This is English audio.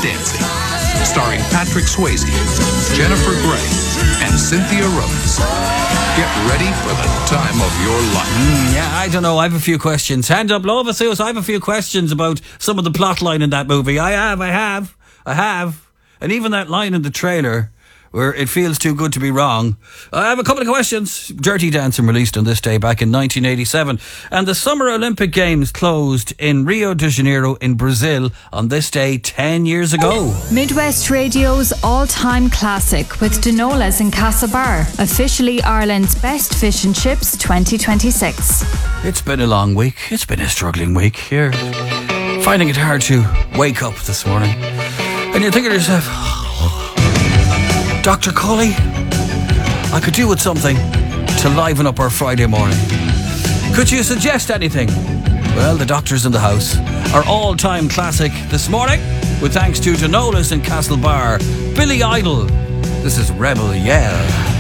Dancing, starring Patrick Swayze, Jennifer Grey, and Cynthia Rhodes. Get ready for the time of your life. Yeah, I don't know. I have a few questions. Hand up, Lova Seus. I have a few questions about some of the plot line in that movie. I have. And even that line in the trailer where it feels too good to be wrong. I have a couple of questions. Dirty Dancing released on this day back in 1987. And the Summer Olympic Games closed in Rio de Janeiro in Brazil on this day 10 years ago. Midwest Radio's all-time classic with Denolas in Castlebar. Officially Ireland's best fish and chips 2026. It's been a long week. It's been a struggling week here. Finding it hard to wake up this morning. And you're thinking to yourself, Dr. Colley, I could do with something to liven up our Friday morning. Could you suggest anything? Well, the doctor's in the house. Our all-time classic this morning, with thanks to Denolas in Castlebar, Billy Idol. This is Rebel Yell.